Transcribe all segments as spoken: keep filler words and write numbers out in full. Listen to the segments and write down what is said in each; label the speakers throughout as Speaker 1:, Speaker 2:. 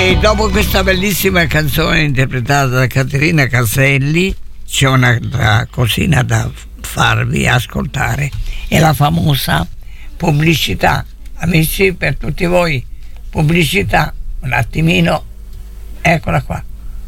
Speaker 1: E dopo questa bellissima canzone interpretata da Caterina Caselli, c'è un'altra cosina da farvi ascoltare, è la famosa pubblicità. Amici, per tutti voi, pubblicità, un attimino, eccola qua.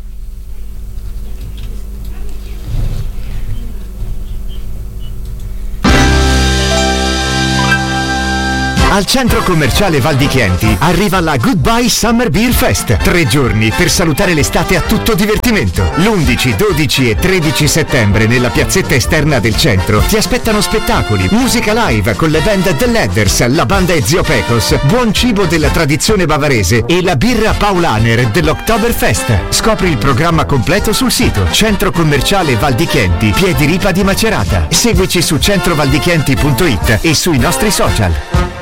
Speaker 2: Al centro commerciale Val di Chienti arriva la Goodbye Summer Beer Fest. Tre giorni per salutare l'estate a tutto divertimento. l'undici, dodici e tredici settembre nella piazzetta esterna del centro ti aspettano spettacoli, musica live con le band The Ladders, la banda e Zio Pecos, buon cibo della tradizione bavarese e la birra Paulaner dell'Oktoberfest. Scopri il programma completo sul sito Centro Commerciale Val di Chienti, Piediripa di Macerata. Seguici su centrovaldichienti punto it e sui nostri social.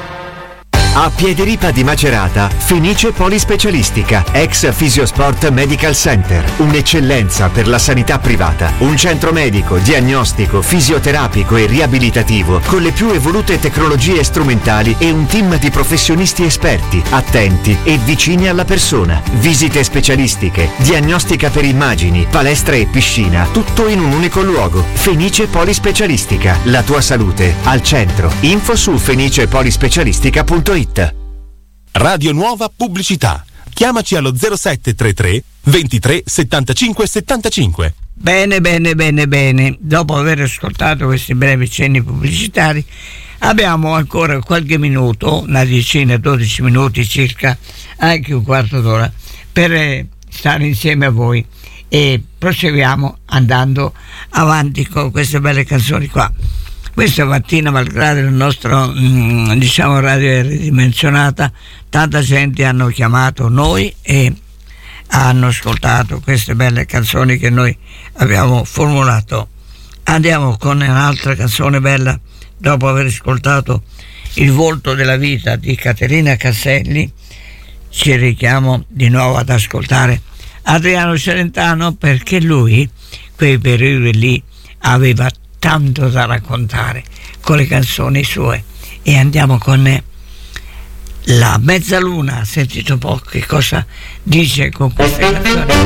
Speaker 2: A Piediripa di Macerata, Fenice Polispecialistica, ex Fisiosport Medical Center, un'eccellenza per la sanità privata, un centro medico, diagnostico, fisioterapico e riabilitativo con le più evolute tecnologie strumentali e un team di professionisti esperti, attenti e vicini alla persona. Visite specialistiche, diagnostica per immagini, palestra e piscina, tutto in un unico luogo. Fenice Polispecialistica, la tua salute al centro. Info su fenice polispecialistica punto it.
Speaker 3: Radio Nuova Pubblicità. Chiamaci allo zero sette tre tre ventitré settantacinque settantacinque.
Speaker 1: Bene, bene, bene, bene. Dopo aver ascoltato questi brevi cenni pubblicitari, abbiamo ancora qualche minuto, una decina, dodici minuti circa, anche un quarto d'ora, per stare insieme a voi e proseguiamo andando avanti con queste belle canzoni qua. Questa mattina, malgrado il nostro mh, diciamo radio è ridimensionata, tanta gente hanno chiamato noi e hanno ascoltato queste belle canzoni che noi abbiamo formulato. Andiamo con un'altra canzone bella, dopo aver ascoltato Il volto della vita di Caterina Caselli. Ci richiamo di nuovo ad ascoltare Adriano Celentano, perché lui quei periodi lì aveva tanto da raccontare con le canzoni sue. E andiamo con La Mezzaluna. Sentite un po' che cosa dice con queste canzoni.